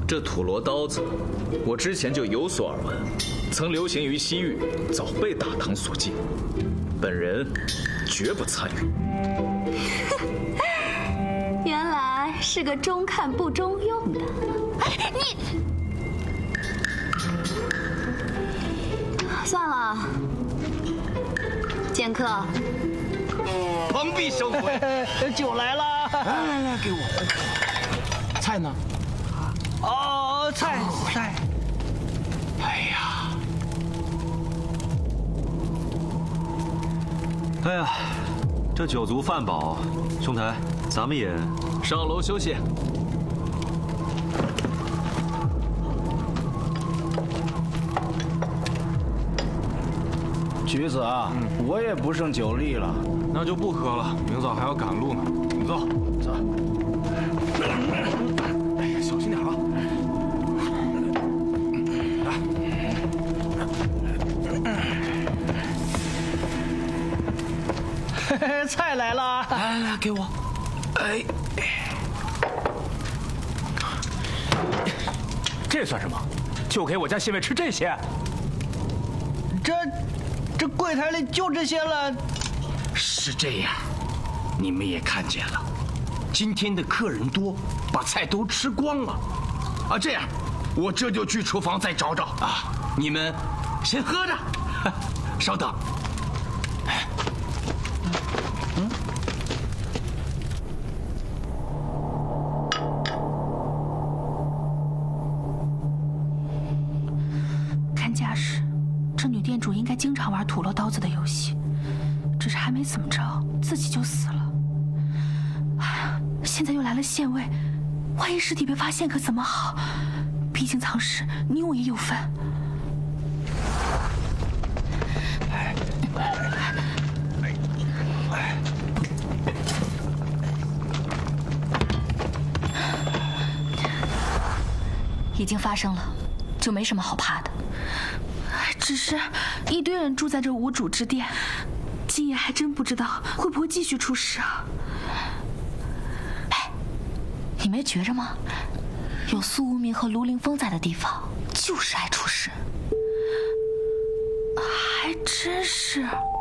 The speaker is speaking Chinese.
这土罗刀子，我之前就有所耳闻，曾流行于西域，早被大唐所禁。本人绝不参与。 原来是个中看不中用的。你算了，剑客。 蓬荜生辉， 酒来了！ 来，给我。菜呢？ 哦，菜。 哎呀， 哎呀，这酒足饭饱，兄台，咱们也上楼休息。 橘子啊，我也不胜酒力了， 那就不喝了，明早还要赶路呢。走。哎呀，小心点啊！ 来，菜来了！ 来，给我。哎，这算什么？就给我家县尉吃这些？ 这柜台里就这些了。 是这样，你们也看见了，今天的客人多，把菜都吃光了。啊，这样，我这就去厨房再找找啊。你们先喝着，稍等。 看架势，这女店主应该经常玩土罗刀子的游戏，只是还没怎么着，自己就死了。哎呀，现在又来了县尉，万一尸体被发现可怎么好？毕竟藏尸，你我也有份。已经发生了，就没什么好怕的。只是一堆人住在这无主之店，今夜还真不知道会不会继续出事啊！哎，你没觉着吗？有苏无名和卢凌风在的地方，就是爱出事。还真是。